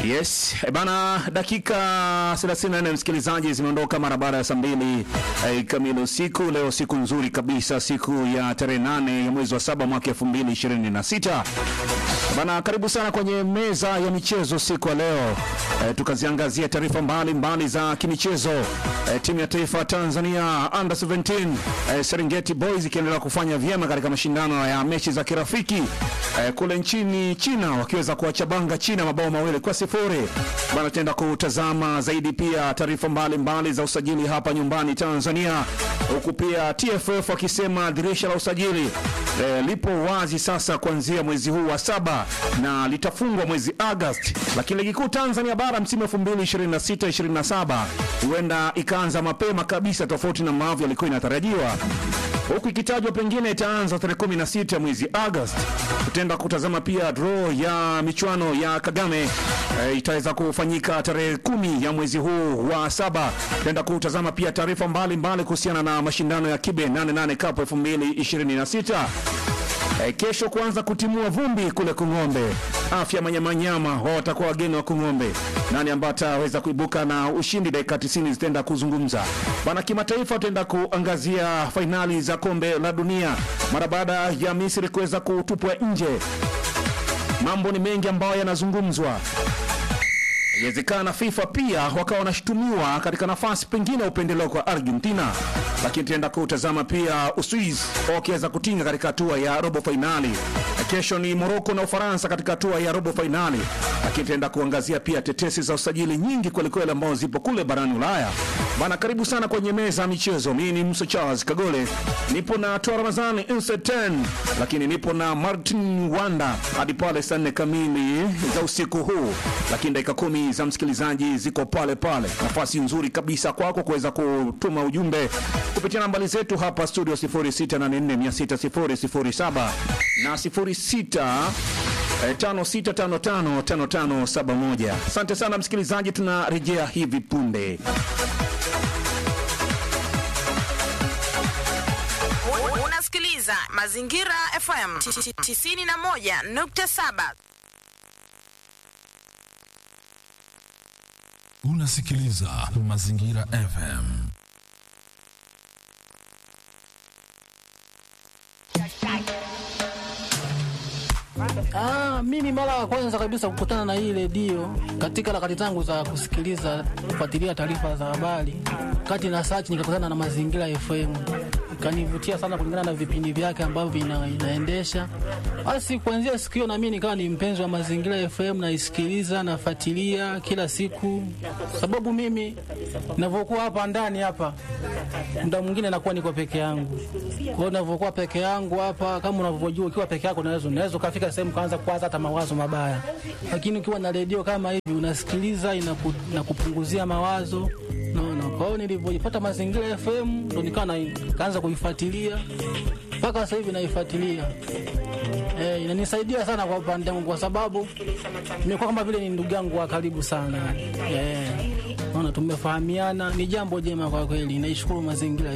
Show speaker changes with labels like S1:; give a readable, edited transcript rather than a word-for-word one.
S1: Yes, bana, dakika 34 msikilizaji zimeondoka mara baada ya saa 2 kamili usiku. Leo siku nzuri kabisa, siku ya tarehe 8 ya mwezi wa 7 mwaka 2026. Bana, karibu sana kwenye meza ya michezo siku ya leo. Tukaziangazia taarifa mbalimbali za kimichezo. Timu ya taifa Tanzania Under 17 Serengeti Boys ikiendelea kufanya vyema katika mashindano ya mechi za kirafiki kule nchini China, wakiweza kuwachabanga China mabao 2-0. Bana, tenda kutazama zaidi pia taarifa mbalimbali za usajili hapa nyumbani Tanzania, huku pia TFF wakisema dirisha la usajili lipo wazi sasa kuanzia mwezi huu wa 7 na litafungwa mwezi Agosti. Lakini ligi kuu Tanzania bara msimu 2026-27 huenda ikaanza mapema kabisa, tofauti na ambavyo ilikuwa inatarajiwa, huku ikitajwa pengine itaanza tarehe 16 mwezi Agosti. Tutaenda kutazama pia draw ya michuano ya Kagame itaweza kufanyika tarehe 10 ya mwezi huu wa 7. Tutaenda kutazama pia taarifa mbalimbali kuhusiana na mashindano ya Kibe 88 Cup 2026. Kesho kuanza kutimua vumbi kule Kung'ombe. Afya Manyamanyama wao watakuwa wageni wa Kung'ombe. Nani ambaye ataweza kuibuka na ushindi dakika 90 zitaenda kuzungumza. Bana, kimataifa tutaenda kuangazia fainali za kombe la dunia mara baada ya Misri kuweza kutupwa nje. Mambo ni mengi ambayo yanazungumzwa. Inawezekana FIFA pia wakawa wanashutumiwa katika nafasi pengine upendeleo kwa Argentina. Lakini tutaenda kutazama pia Uswizi wakiweza kutinga katika hatua ya robo finali. Kesho ni Morocco na Ufaransa katika hatua ya robo finali. Lakini tutaenda kuangazia pia tetesi za usajili nyingi kweli ambao zipo kule barani Ulaya. Bana, karibu sana kwenye meza ya michezo. Mimi ni Musa Charles Kagole. Nipo na Toa Ramazani Insert 10, lakini nipo na Martin Wanda hadi pale saa 4 kamili za usiku huu. Lakini dakika 10 za msikilizaji ziko pale. Nafasi nzuri kabisa kwako kuweza kutuma ujumbe kupitia nambari zetu hapa studio 0684600007 na 0656555571. Asante sana msikilizaji, tunarejea hivi punde.
S2: Unasikiliza Mazingira FM 91.7.
S3: Unasikiliza Mazingira FM.
S4: Mimi mara ya kwanza kabisa kukutana na hii redio katika harakati zangu za kufuatilia taarifa za habari, kati na search nikakutana na Mazingira FM. Kanivutia sana kulingana na vipindi vyake ambavyo inaendesha. Basi kuanzia siku hiyo na mimi nikawa ni mpenzi wa Mazingira FM, naisikiliza, nafuatilia kila siku. Sababu mimi ninavyokuwa hapa ndani hapa, muda mwingine nakuwa niko peke yangu. Kwa hiyo ninavyokuwa peke yangu hapa, kama unavyojua, ukiwa peke yako unaweza kufika sehemu kaanza kuwaza hata mawazo mabaya. Lakini ukiwa na redio kama hivi unasikiliza, inakupunguzia mawazo. No. Kwa hiyo nilipopata Mazingira FM ndo nikaanza kuifuatilia mpaka sasa hivi naifuatilia. Inanisaidia sana kwa upande wangu kwa sababu nimekuwa kama vile ni ndugu yangu wa karibu sana. Naona tumefahamiana, ni jambo jema kwa kweli. Naishukuru Mazingira